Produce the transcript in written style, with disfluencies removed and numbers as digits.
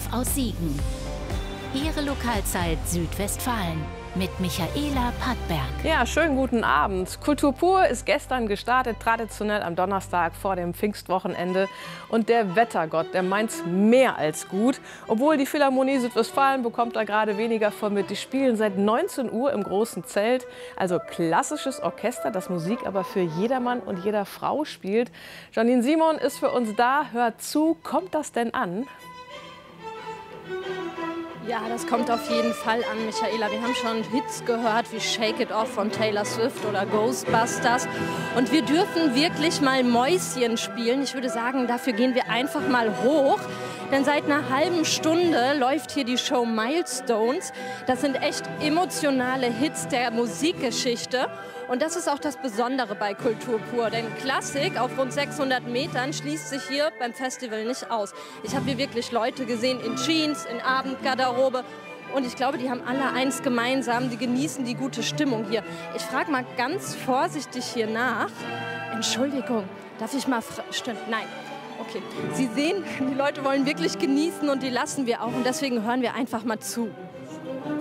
live aus Siegen. Ihre Lokalzeit Südwestfalen mit Michaela Pattberg. Ja, schönen guten Abend. Kultur pur ist gestern gestartet, traditionell am Donnerstag vor dem Pfingstwochenende. Und der Wettergott, der meint's mehr als gut. Obwohl die Philharmonie Südwestfalen bekommt da gerade weniger von mit. Die spielen seit 19 Uhr im großen Zelt. Also klassisches Orchester, das Musik aber für jedermann und jeder Frau spielt. Janine Simon ist für uns da. Hört zu, kommt das denn an? Ja, das kommt auf jeden Fall an, Michaela. Wir haben schon Hits gehört wie Shake It Off von Taylor Swift oder Ghostbusters. Und wir dürfen wirklich mal Mäuschen spielen. Ich würde sagen, dafür gehen wir einfach mal hoch. Denn seit einer halben Stunde läuft hier die Show Milestones. Das sind echt emotionale Hits der Musikgeschichte. Und das ist auch das Besondere bei Kultur pur. Denn Klassik auf rund 600 Metern schließt sich hier beim Festival nicht aus. Ich habe hier wirklich Leute gesehen in Jeans, in Abendgarderobe. Und ich glaube, die haben alle eins gemeinsam, die genießen die gute Stimmung hier. Ich frage mal ganz vorsichtig hier nach. Entschuldigung, darf ich mal stimmt, nein. Okay, Sie sehen, die Leute wollen wirklich genießen und die lassen wir auch. Und deswegen hören wir einfach mal zu.